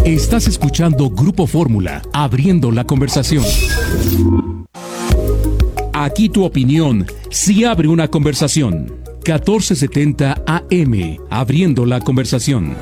Estás escuchando Grupo Fórmula, abriendo la conversación. Aquí tu opinión sí abre una conversación. 1470 AM, abriendo la conversación.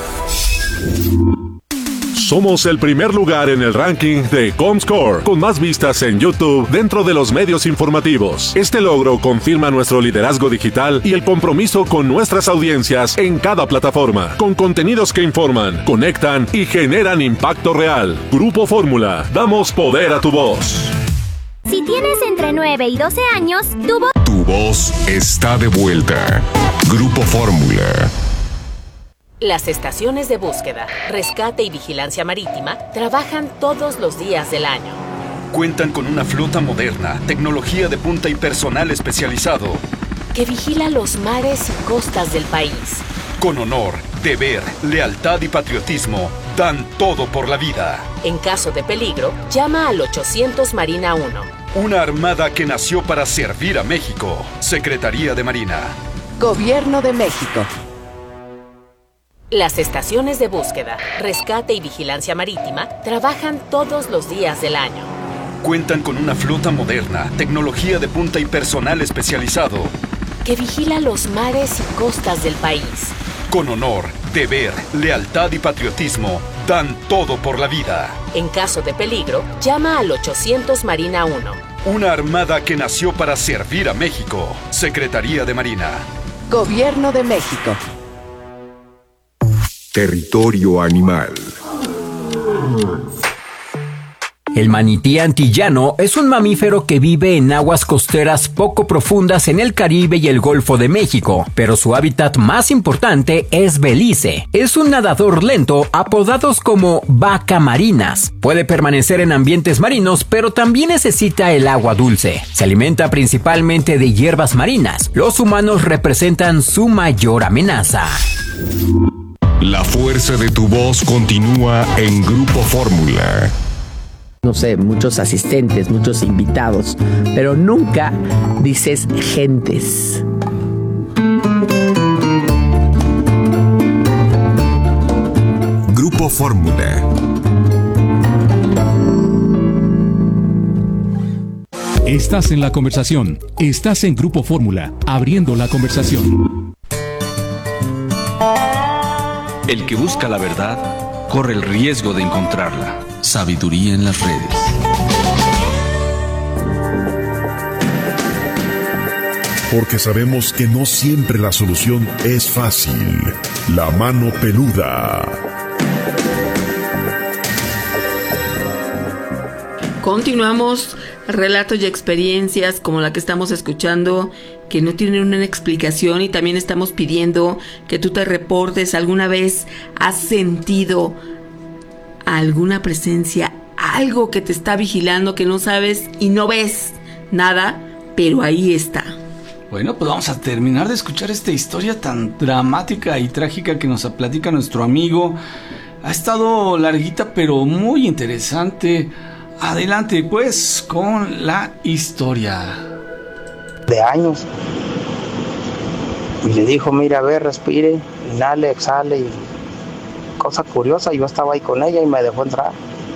Somos el primer lugar en el ranking de Comscore, con más vistas en YouTube dentro de los medios informativos. Este logro confirma nuestro liderazgo digital y el compromiso con nuestras audiencias en cada plataforma, con contenidos que informan, conectan y generan impacto real. Grupo Fórmula, damos poder a tu voz. Si tienes entre 9 y 12 años, Tu voz está de vuelta. Grupo Fórmula. Las estaciones de búsqueda, rescate y vigilancia marítima trabajan todos los días del año. Cuentan con una flota moderna, tecnología de punta y personal especializado que vigila los mares y costas del país. Con honor, deber, lealtad y patriotismo, dan todo por la vida. En caso de peligro, llama al 800 Marina 1. Una armada que nació para servir a México. Secretaría de Marina. Gobierno de México. Las estaciones de búsqueda, rescate y vigilancia marítima trabajan todos los días del año. Cuentan con una flota moderna, tecnología de punta y personal especializado que vigila los mares y costas del país. Con honor, deber, lealtad y patriotismo, dan todo por la vida. En caso de peligro, llama al 800 Marina 1. Una armada que nació para servir a México. Secretaría de Marina. Gobierno de México. Territorio animal. El manatí antillano es un mamífero que vive en aguas costeras poco profundas en el Caribe y el Golfo de México, pero su hábitat más importante es Belice. Es un nadador lento, apodados como vaca marinas. Puede permanecer en ambientes marinos, pero también necesita el agua dulce. Se alimenta principalmente de hierbas marinas. Los humanos representan su mayor amenaza. La fuerza de tu voz continúa en Grupo Fórmula. No sé, muchos asistentes, muchos invitados, pero nunca dices gentes. Grupo Fórmula. Estás en la conversación. Estás en Grupo Fórmula, abriendo la conversación. El que busca la verdad corre el riesgo de encontrarla. Sabiduría en las redes. Porque sabemos que no siempre la solución es fácil. La mano peluda. Continuamos, relatos y experiencias como la que estamos escuchando, que no tienen una explicación, y también estamos pidiendo que tú te reportes. ¿Alguna vez has sentido alguna presencia, algo que te está vigilando, que no sabes y no ves nada, pero ahí está? Bueno, pues vamos a terminar de escuchar esta historia tan dramática y trágica que nos platica nuestro amigo. Ha estado larguita, pero muy interesante. Adelante, pues, con la historia. De años. Y le dijo, mira, a ver, respire, inhale, exhale. Y cosa curiosa, yo estaba ahí con ella y me dejó entrar.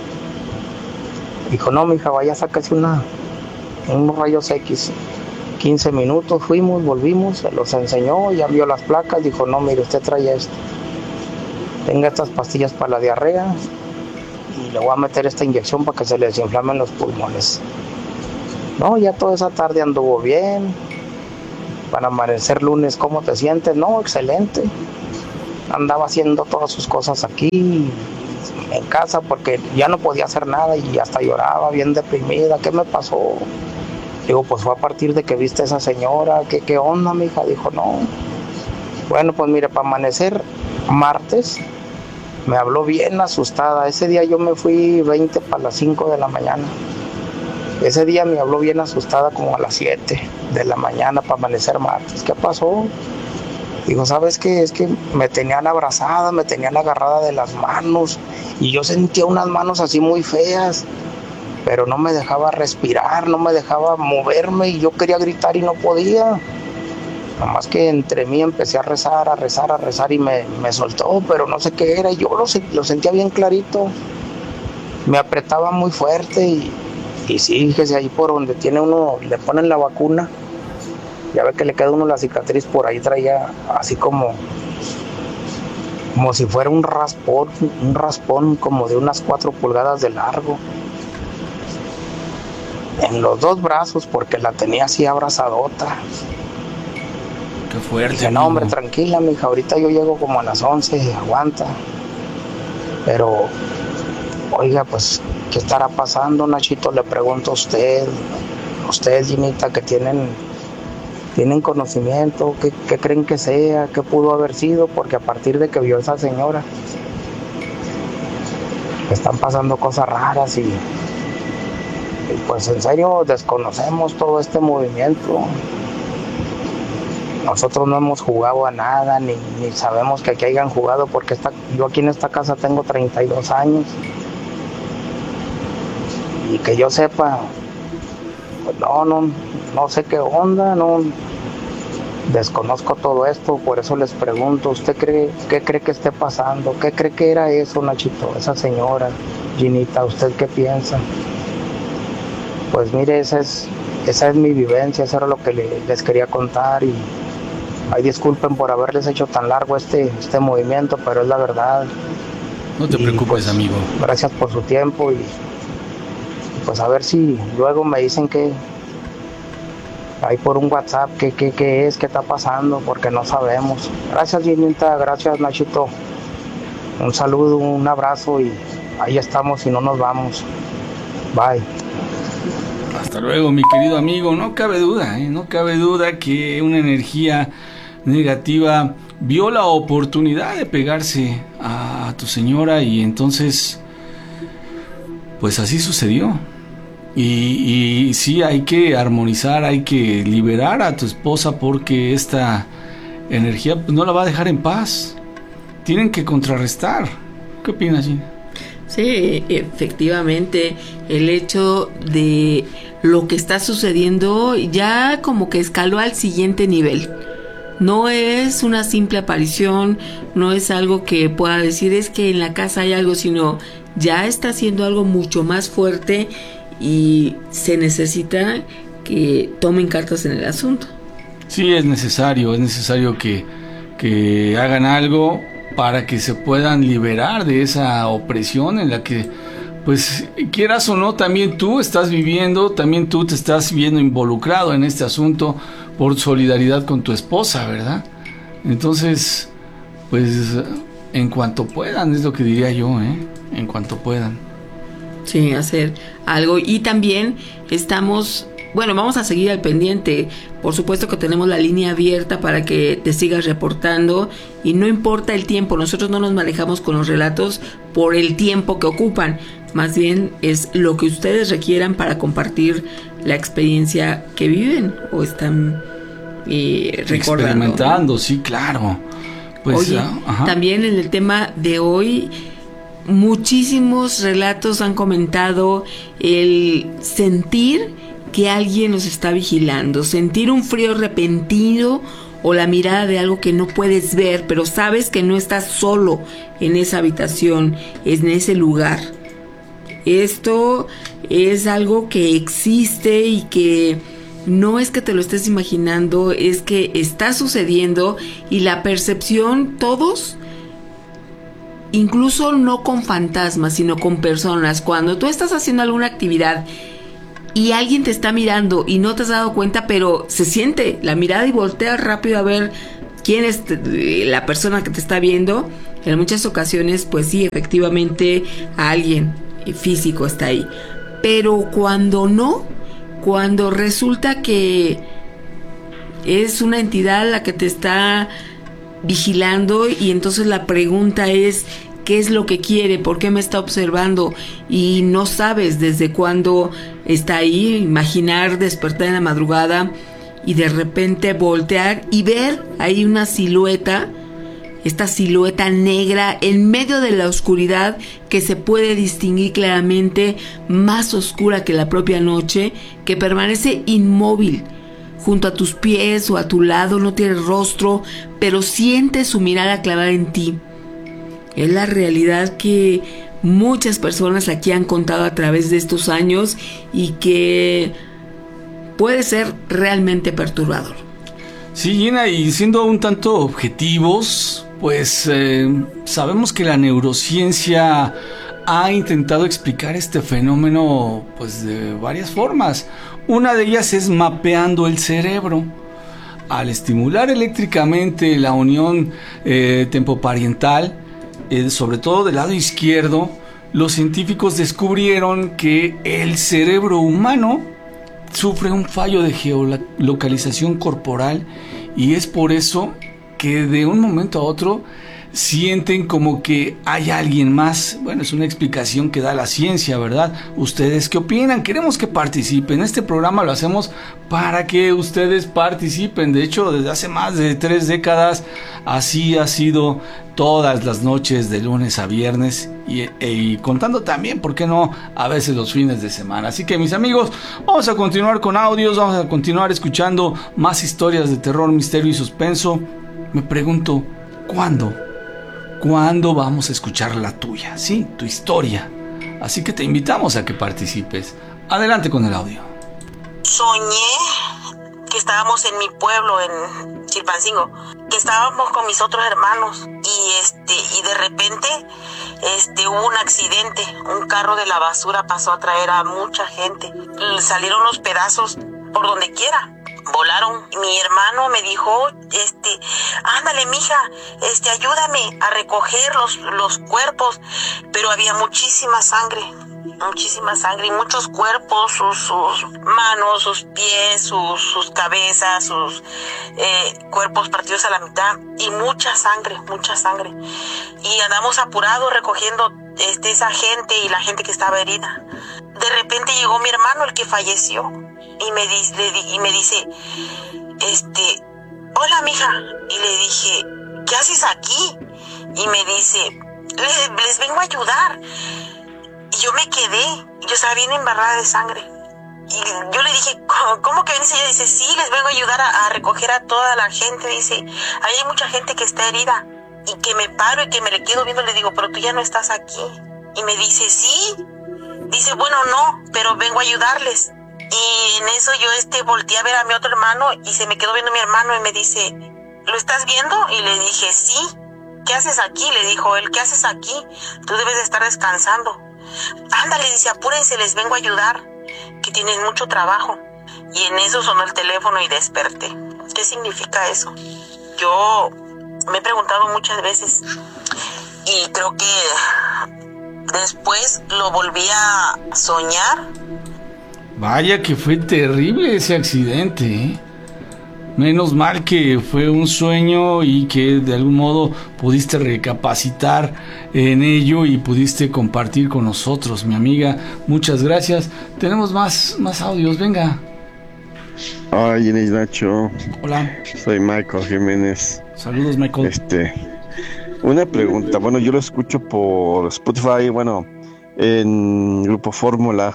Dijo, no, mija, vaya, sáquese unos rayos X. 15 minutos, fuimos, volvimos, se los enseñó, ya vio las placas, dijo, no, mire, usted trae esto. Tenga estas pastillas para la diarrea y le voy a meter esta inyección para que se le desinflamen los pulmones. No, ya toda esa tarde anduvo bien. Para amanecer lunes, ¿cómo te sientes? No, excelente. Andaba haciendo todas sus cosas aquí en casa porque ya no podía hacer nada y hasta lloraba bien deprimida. ¿Qué me pasó? Digo, pues fue a partir de que viste a esa señora. ¿Qué onda, mija? Dijo, no. Bueno, pues mire, para amanecer martes me habló bien asustada. Ese día yo me fui 20 para las 5 de la mañana. Ese día me habló bien asustada como a las 7 de la mañana para amanecer martes. ¿Qué pasó? Digo, ¿sabes qué? Es que me tenían abrazada, me tenían agarrada de las manos y yo sentía unas manos así muy feas, pero no me dejaba respirar, no me dejaba moverme y yo quería gritar y no podía. Nomás que entre mí empecé a rezar y me soltó, pero no sé qué era. Yo lo sentía bien clarito. Me apretaba muy fuerte y sí, fíjese, ahí por donde tiene uno, le ponen la vacuna, ya ve que le queda uno la cicatriz, por ahí traía así como si fuera un raspón como de unas 4 pulgadas de largo. En los 2 brazos, porque la tenía así abrazadota. Qué fuerte. Dice, no, hombre, tranquila, mija, ahorita yo llego como a las 11, aguanta. Pero, oiga, pues, ¿qué estará pasando, Nachito? Le pregunto a ustedes, Ginita, que tienen conocimiento, ¿qué creen que sea? ¿Qué pudo haber sido? Porque a partir de que vio a esa señora, están pasando cosas raras y pues en serio desconocemos todo este movimiento. Nosotros no hemos jugado a nada, ni sabemos que aquí hayan jugado, porque yo aquí en esta casa tengo 32 años. Y que yo sepa, pues no sé qué onda, desconozco todo esto, por eso les pregunto, ¿usted qué cree que esté pasando? ¿Qué cree que era eso, Nachito, esa señora? Ginita, ¿usted qué piensa? Pues mire, esa es mi vivencia, eso era lo que les quería contar y ay, disculpen por haberles hecho tan largo este movimiento, pero es la verdad. No te preocupes, pues, amigo. Gracias por su tiempo y pues a ver si luego me dicen que ahí por un WhatsApp qué está pasando, porque no sabemos. Gracias, Ginita, gracias, Nachito. Un saludo, un abrazo y ahí estamos y no nos vamos. Bye. Hasta luego, mi querido amigo. No cabe duda que una energía negativa vio la oportunidad de pegarse a tu señora y entonces, pues así sucedió. Y sí, hay que armonizar, hay que liberar a tu esposa porque esta energía pues, no la va a dejar en paz. Tienen que contrarrestar. ¿Qué opinas, Gina? Sí, efectivamente, el hecho de lo que está sucediendo ya como que escaló al siguiente nivel. No es una simple aparición, no es algo que pueda decir es que en la casa hay algo, sino ya está haciendo algo mucho más fuerte y se necesita que tomen cartas en el asunto. Sí, es necesario que hagan algo para que se puedan liberar de esa opresión en la que, pues, quieras o no, también tú estás viviendo, también tú te estás viendo involucrado en este asunto por solidaridad con tu esposa, ¿verdad? Entonces, pues, en cuanto puedan, es lo que diría yo, en cuanto puedan. Sí, hacer algo. Y también vamos a seguir al pendiente. Por supuesto que tenemos la línea abierta para que te sigas reportando y no importa el tiempo, nosotros no nos manejamos con los relatos por el tiempo que ocupan, más bien es lo que ustedes requieran para compartir la experiencia que viven o están recordando. Experimentando, sí, claro. Pues, oye, también en el tema de hoy, muchísimos relatos han comentado el sentir que alguien nos está vigilando, sentir un frío repentino o la mirada de algo que no puedes ver, pero sabes que no estás solo en esa habitación, en ese lugar. Esto es algo que existe y que no es que te lo estés imaginando, es que está sucediendo y la percepción, todos, incluso no con fantasmas, sino con personas. Cuando tú estás haciendo alguna actividad y alguien te está mirando y no te has dado cuenta, pero se siente la mirada y volteas rápido a ver quién es la persona que te está viendo, en muchas ocasiones, pues sí, efectivamente alguien físico está ahí. Pero cuando resulta que es una entidad la que te está vigilando y entonces la pregunta es ¿qué es lo que quiere? ¿Por qué me está observando? Y no sabes desde cuándo está ahí. Imaginar despertar en la madrugada y de repente voltear y ver ahí una silueta, esta silueta negra en medio de la oscuridad que se puede distinguir claramente, más oscura que la propia noche, que permanece inmóvil, junto a tus pies o a tu lado, no tiene rostro, pero sientes su mirada clavada en ti. Es la realidad que muchas personas aquí han contado a través de estos años y que puede ser realmente perturbador. Sí, Gina, y siendo un tanto objetivos, pues sabemos que la neurociencia ha intentado explicar este fenómeno pues de varias formas. Una de ellas es mapeando el cerebro. Al estimular eléctricamente la unión temporoparietal, sobre todo del lado izquierdo, los científicos descubrieron que el cerebro humano sufre un fallo de geolocalización corporal y es por eso que de un momento a otro sienten como que hay alguien más. Bueno, es una explicación que da la ciencia, ¿verdad? ¿Ustedes qué opinan? Queremos que participen. Este programa lo hacemos para que ustedes participen. De hecho, desde hace más de 3 décadas, así ha sido todas las noches de lunes a viernes y contando también, ¿por qué no?, a veces los fines de semana. Así que, mis amigos, vamos a continuar con audios, vamos a continuar escuchando más historias de terror, misterio y suspenso. Me pregunto, ¿Cuándo vamos a escuchar la tuya? Sí, tu historia. Así que te invitamos a que participes. Adelante con el audio. Soñé que estábamos en mi pueblo, en Chilpancingo, que estábamos con mis otros hermanos y de repente hubo un accidente. Un carro de la basura pasó a traer a mucha gente. Salieron los pedazos por donde quiera. Volaron. Mi hermano me dijo, ándale, mija, ayúdame a recoger los cuerpos, pero había muchísima sangre y muchos cuerpos, sus manos, sus pies, sus cabezas, sus cuerpos partidos a la mitad y mucha sangre. Y andamos apurados recogiendo esa gente y la gente que estaba herida. De repente llegó mi hermano, el que falleció, y me dice, hola, mija. Y le dije, ¿qué haces aquí? Y me dice, les vengo a ayudar. Y yo me quedé, yo estaba bien embarrada de sangre. Y yo le dije, ¿cómo que vienes? Y ella dice, sí, les vengo a ayudar a recoger a toda la gente. Dice, ahí hay mucha gente que está herida. Y que me paro y que me le quedo viendo, le digo, pero tú ya no estás aquí. Y me dice, sí. Dice, bueno, no, pero vengo a ayudarles. Y en eso yo volteé a ver a mi otro hermano y se me quedó viendo mi hermano y me dice, ¿lo estás viendo? Y le dije, sí. ¿Qué haces aquí? Le dijo él, ¿qué haces aquí? Tú debes de estar descansando. Ándale, dice, apúrense, les vengo a ayudar, que tienen mucho trabajo. Y en eso sonó el teléfono y desperté. ¿Qué significa eso? Yo me he preguntado muchas veces y creo que después lo volví a soñar. Vaya que fue terrible ese accidente, ¿eh? Menos mal que fue un sueño y que de algún modo pudiste recapacitar en ello y pudiste compartir con nosotros, mi amiga. Muchas gracias. Tenemos más audios, venga. Hola, Ginés, Nacho. Hola. Soy Michael Jiménez. Saludos, Michael. Una pregunta. Bueno, yo lo escucho por Spotify, bueno, en Grupo Fórmula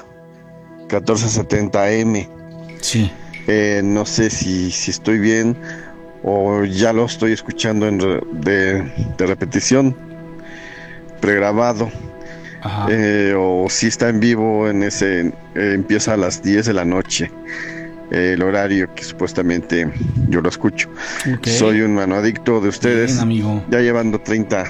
1470 AM. Sí. No sé si estoy bien o ya lo estoy escuchando de repetición, pregrabado. O si está en vivo en ese, empieza a las 10 de la noche, el horario que supuestamente yo lo escucho. Okay. Soy un manoadicto de ustedes. Bien, amigo. Ya llevando 30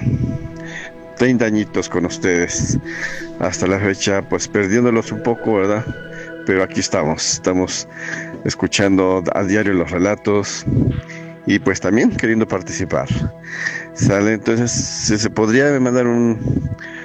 añitos con ustedes hasta la fecha, pues perdiéndolos un poco, ¿verdad? Pero aquí estamos escuchando a diario los relatos y pues también queriendo participar. ¿Sale? Entonces, ¿se podría mandar un